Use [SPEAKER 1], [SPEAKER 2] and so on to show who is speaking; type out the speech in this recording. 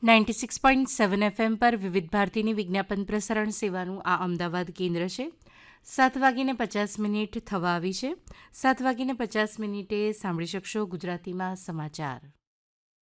[SPEAKER 1] 96.7 FM પર વિવિધ ભારતીની વિજ્ઞાપન પ્રસારણ સેવાનું આ અમદાવાદ કેન્દ્ર છે. 7:50 થવા આવી છે. 7:50 સાંભળી શકશો ગુજરાતીમાં સમાચાર.